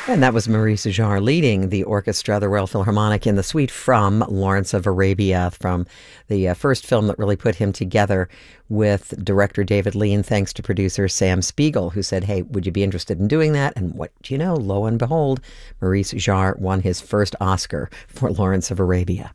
And that was Maurice Jarre leading the orchestra, the Royal Philharmonic, in the suite from Lawrence of Arabia, from the first film that really put him together with director David Lean, thanks to producer Sam Spiegel, who said, hey, would you be interested in doing that? And what do you know? Lo and behold, Maurice Jarre won his first Oscar for Lawrence of Arabia.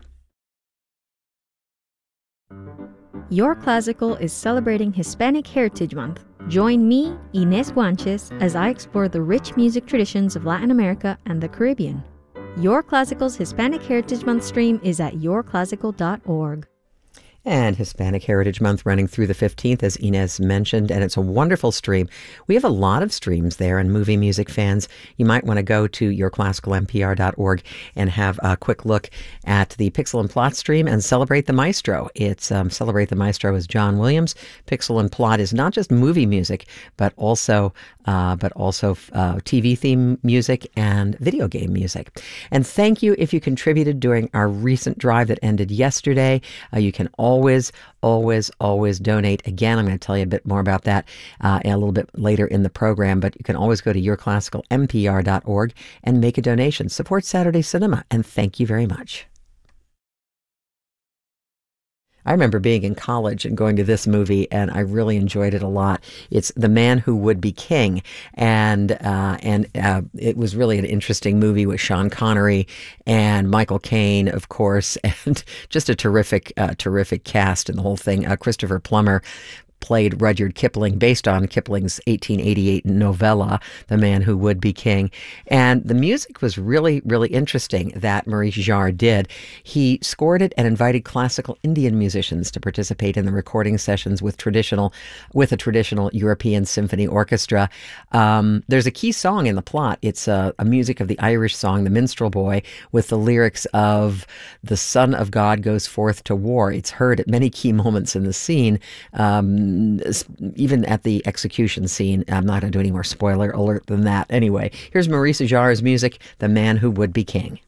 Your Classical is celebrating Hispanic Heritage Month. Join me, Inés Guanches, as I explore the rich music traditions of Latin America and the Caribbean. Your Classical's Hispanic Heritage Month stream is at yourclassical.org. And Hispanic Heritage Month running through the 15th, as Inez mentioned, and it's a wonderful stream. We have a lot of streams there, and movie music fans, you might want to go to yourclassicalmpr.org and have a quick look at the Pixel and Plot stream and Celebrate the Maestro. It's Celebrate the Maestro is John Williams. Pixel and Plot is not just movie music, but also TV theme music and video game music. And thank you if you contributed during our recent drive that ended yesterday. You can always donate. Again, I'm going to tell you a bit more about that a little bit later in the program, but you can always go to yourclassicalmpr.org and make a donation. Support Saturday Cinema, and thank you very much. I remember being in college and going to this movie, and I really enjoyed it a lot. It's The Man Who Would Be King, and it was really an interesting movie with Sean Connery and Michael Caine, of course, and just a terrific cast and the whole thing. Christopher Plummer played Rudyard Kipling, based on Kipling's 1888 novella, The Man Who Would Be King. And the music was really, really interesting that Maurice Jarre did. He scored it and invited classical Indian musicians to participate in the recording sessions with a traditional European symphony orchestra. There's a key song in the plot. It's a music of the Irish song, The Minstrel Boy, with the lyrics of "The Son of God goes forth to war." It's heard at many key moments in the scene. Even at the execution scene. I'm not going to do any more spoiler alert than that. Anyway, here's Maurice Jarre's music, The Man Who Would Be King.